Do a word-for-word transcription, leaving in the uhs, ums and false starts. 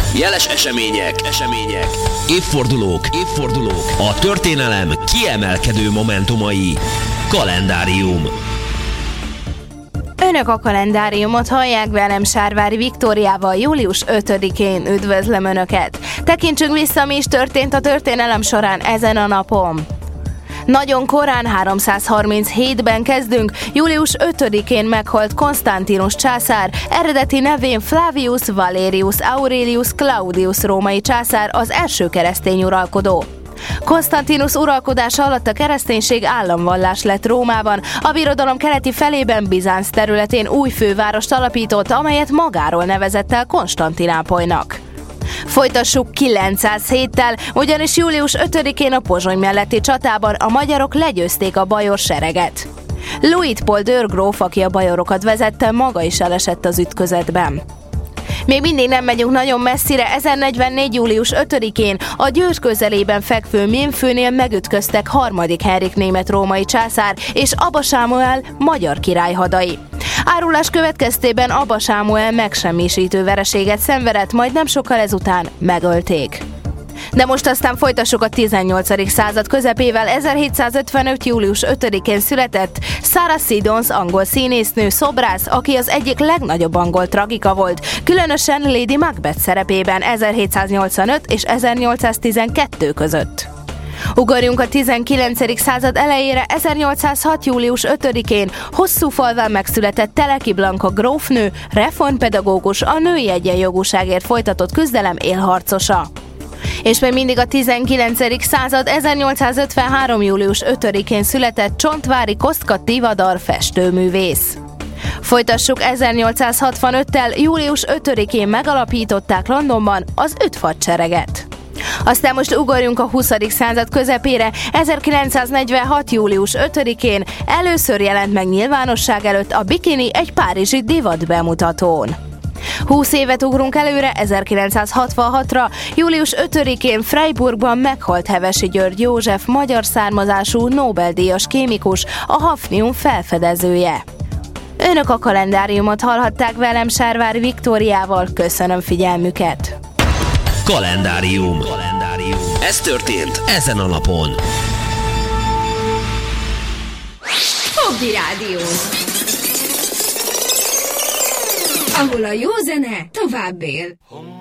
Jeles események, események, évfordulók, évfordulók, a történelem kiemelkedő momentumai. Kalendárium. Önök a kalendáriumot hallják, velem Sárvári Viktóriával július ötödikén. Üdvözlöm Önöket! Tekintsünk vissza, mi is történt a történelem során ezen a napon. Nagyon korán, háromszázharminchétben kezdünk, július ötödikén meghalt Konstantinus császár, eredeti nevén Flavius Valerius Aurelius Claudius római császár, az első keresztény uralkodó. Konstantinus uralkodása alatt a kereszténység államvallás lett Rómában, a birodalom keleti felében Bizánc területén új fővárost alapított, amelyet magáról nevezett el Konstantinápolynak. Folytassuk kilencszázhéttel, ugyanis július ötödikén a Pozsony melletti csatában a magyarok legyőzték a bajor sereget. Luitpold őrgróf, aki a bajorokat vezette, maga is elesett az ütközetben. Még mindig nem megyünk nagyon messzire, ezernegyvennégy. július ötödikén a Győr közelében fekvő Mémfőnél megütköztek harmadik Henrik német-római császár és Aba Sámuel magyar király hadai. Árulás következtében Aba Sámuel megsemmisítő vereséget szenvedett, majd nem sokkal ezután megölték. De most aztán folytassuk a tizennyolcadik század közepével. ezerhétszázötvenöt. július ötödikén született Sarah Siddons, angol színésznő, szobrász, aki az egyik legnagyobb angol tragika volt, különösen Lady Macbeth szerepében ezerhétszáznyolcvanöt és ezernyolcszáztizenkettő között. Ugorjunk a tizenkilencedik század elejére. ezernyolcszázhat. július ötödikén hosszú falván megszületett Teleki Blanka grófnő, reformpedagógus, a női egyenjogúságért folytatott küzdelem élharcosa. És még mindig a tizenkilencedik század. ezernyolcszázötvenhárom. július ötödikén született Csontváry Kostka Tivadar festőművész. Folytassuk ezernyolcszázhatvanöttel. július ötödikén megalapították Londonban az öt hadsereget. Aztán most ugorjunk a huszadik század közepére. ezerkilencszáznegyvenhat. július ötödikén először jelent meg nyilvánosság előtt a bikini egy párizsi divat bemutatón. húsz évet ugrunk előre, ezerkilencszázhatvanhatra. július ötödikén Freiburgban meghalt Hevesi György József, magyar származású Nobel-díjas kémikus, a hafnium felfedezője. Önök a kalendáriumot hallhatták, velem Sárvári Viktóriával. Köszönöm figyelmüket! Kalendárium. Kalendárium. Ez történt ezen a napon. Fogdi Rádió, ahol a jó zene tovább él.